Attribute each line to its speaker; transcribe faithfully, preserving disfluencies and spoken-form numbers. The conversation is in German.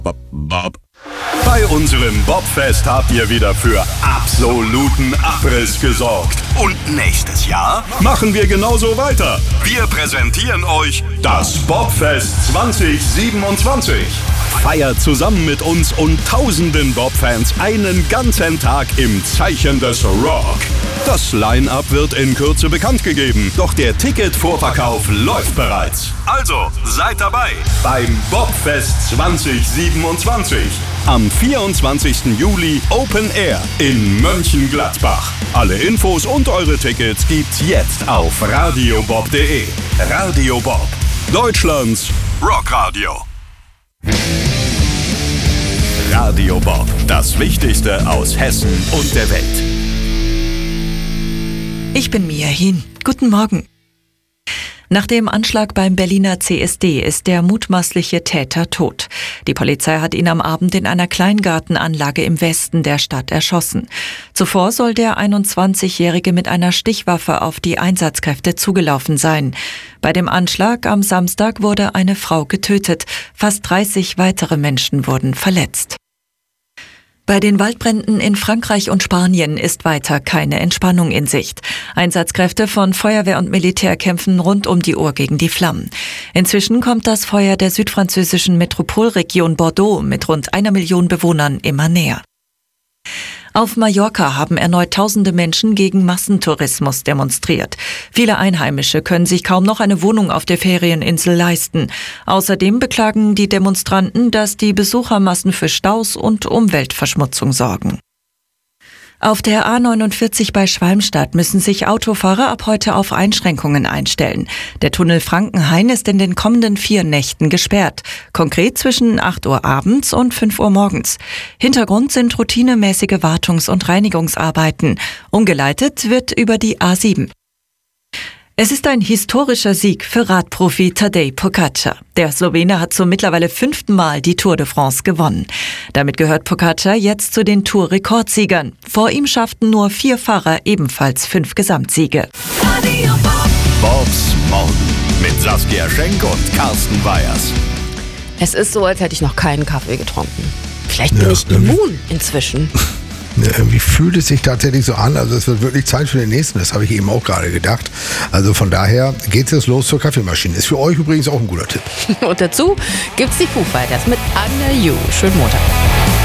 Speaker 1: Bob, Bob. Bei unserem Bobfest habt ihr wieder für absoluten Abriss gesorgt. Und nächstes Jahr machen wir genauso weiter. Wir präsentieren euch das Bobfest zwanzig siebenundzwanzig. Feiert zusammen mit uns und tausenden Bob-Fans einen ganzen Tag im Zeichen des Rock. Das Line-Up wird in Kürze bekannt gegeben, doch der Ticketvorverkauf läuft bereits. Also seid dabei beim Bobfest zwanzig siebenundzwanzig. Am vierundzwanzigsten Juli Open Air in Mönchengladbach. Alle Infos und eure Tickets gibt's jetzt auf radiobob punkt de. Radio Bob, Deutschlands Rockradio. Radio Bob, das Wichtigste aus Hessen und der Welt.
Speaker 2: Ich bin Mia Hin. Guten Morgen. Nach dem Anschlag beim Berliner C S D ist der mutmaßliche Täter tot. Die Polizei hat ihn am Abend in einer Kleingartenanlage im Westen der Stadt erschossen. Zuvor soll der einundzwanzigjährige mit einer Stichwaffe auf die Einsatzkräfte zugelaufen sein. Bei dem Anschlag am Samstag wurde eine Frau getötet. Fast dreißig weitere Menschen wurden verletzt. Bei den Waldbränden in Frankreich und Spanien ist weiter keine Entspannung in Sicht. Einsatzkräfte von Feuerwehr und Militär kämpfen rund um die Uhr gegen die Flammen. Inzwischen kommt das Feuer der südfranzösischen Metropolregion Bordeaux mit rund einer Million Bewohnern immer näher. Auf Mallorca haben erneut tausende Menschen gegen Massentourismus demonstriert. Viele Einheimische können sich kaum noch eine Wohnung auf der Ferieninsel leisten. Außerdem beklagen die Demonstranten, dass die Besuchermassen für Staus und Umweltverschmutzung sorgen. Auf der A neunundvierzig bei Schwalmstadt müssen sich Autofahrer ab heute auf Einschränkungen einstellen. Der Tunnel Frankenhain ist in den kommenden vier Nächten gesperrt. Konkret zwischen acht Uhr abends und fünf Uhr morgens. Hintergrund sind routinemäßige Wartungs- und Reinigungsarbeiten. Umgeleitet wird über die A sieben. Es ist ein historischer Sieg für Radprofi Tadej Pogačar. Der Slowene hat zum mittlerweile fünften Mal die Tour de France gewonnen. Damit gehört Pogačar jetzt zu den Tour-Rekordsiegern. Vor ihm schafften nur vier Fahrer ebenfalls fünf Gesamtsiege.
Speaker 1: Bobs Morgen mit Saskia Schenk und Carsten Weyers.
Speaker 3: Es ist so, als hätte ich noch keinen Kaffee getrunken. Vielleicht bin
Speaker 4: Ja,
Speaker 3: ich immun inzwischen.
Speaker 4: Ja, irgendwie fühlt es sich tatsächlich so an, also es wird wirklich Zeit für den nächsten, das habe ich eben auch gerade gedacht. Also von daher geht es los zur Kaffeemaschine. Ist für euch übrigens auch ein guter Tipp.
Speaker 3: Und dazu gibt's die Foo Fighters mit Under You. Schönen Montag.